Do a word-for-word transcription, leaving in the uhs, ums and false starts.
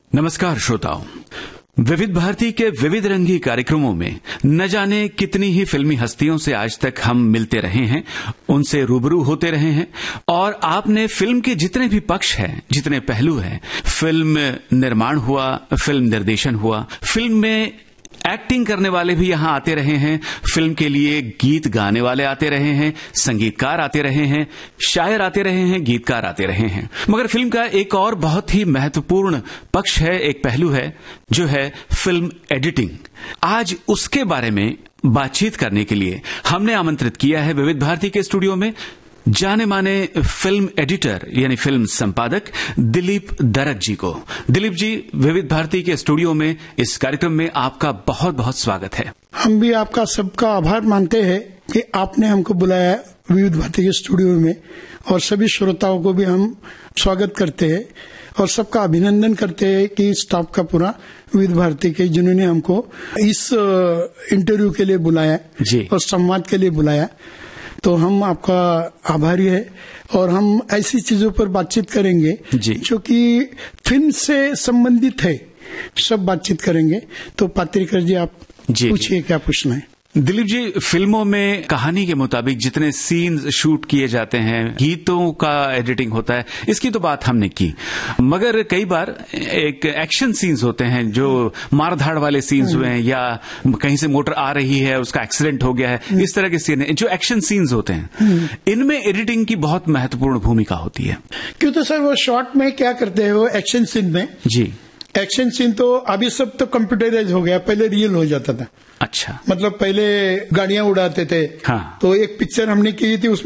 नमस्कार श्रोताओं, विविध भारती के विविध रंगी कार्यक्रमों में न जाने कितनी ही फिल्मी हस्तियों से आज तक हम मिलते रहे हैं, उनसे रूबरू होते रहे हैं और आपने फिल्म के जितने भी पक्ष हैं, जितने पहलू हैं, फिल्म निर्माण हुआ, फिल्म निर्देशन हुआ, फिल्म में एक्टिंग करने वाले भी यहां आते रहे हैं, फिल्म के लिए गीत गाने वाले आते रहे हैं, संगीतकार आते रहे हैं, शायर आते रहे हैं, गीतकार आते रहे हैं। मगर फिल्म का एक और बहुत ही महत्वपूर्ण पक्ष है, एक पहलू है, जो है फिल्म एडिटिंग। आज उसके बारे में बातचीत करने के लिए हमने आमंत्रित किया है विविध भारती के स्टूडियो में जाने माने फिल्म एडिटर यानी फिल्म संपादक दिलीप दरक जी को। दिलीप जी, विविध भारती के स्टूडियो में इस कार्यक्रम में आपका बहुत बहुत स्वागत है। हम भी आपका सबका आभार मानते हैं कि आपने हमको बुलाया विविध भारती के स्टूडियो में, और सभी श्रोताओं को भी हम स्वागत करते हैं और सबका अभिनंदन करते हैं कि स्टाफ का पूरा विविध भारती के, जिन्होंने हमको इस इंटरव्यू के लिए बुलाया जी और संवाद के लिए बुलाया। तो हम आपका आभारी है और हम ऐसी चीजों पर बातचीत करेंगे जी जो कि फिल्म से संबंधित है, सब बातचीत करेंगे। तो पात्रिकर जी, आप पूछिए क्या पूछना है। दिलीप जी, फिल्मों में कहानी के मुताबिक जितने सीन्स शूट किए जाते हैं, गीतों का एडिटिंग होता है, इसकी तो बात हमने की, मगर कई बार एक एक्शन सीन्स होते हैं, जो मारधाड़ वाले सीन्स हुए हैं या कहीं से मोटर आ रही है, उसका एक्सीडेंट हो गया है, इस तरह के सीन है, जो एक्शन सीन्स होते हैं, इनमें एडिटिंग की बहुत महत्वपूर्ण भूमिका होती है। क्यों? तो सर वो शॉर्ट में क्या करते हैं, वो एक्शन सीन में जी एक्शन सीन तो अभी सब तो कंप्यूटराइज हो गया, पहले रियल हो जाता था। अच्छा, मतलब पहले गाड़ियां उड़ाते थे। हाँ। तो एक पिक्चर हमने की थी, उसमें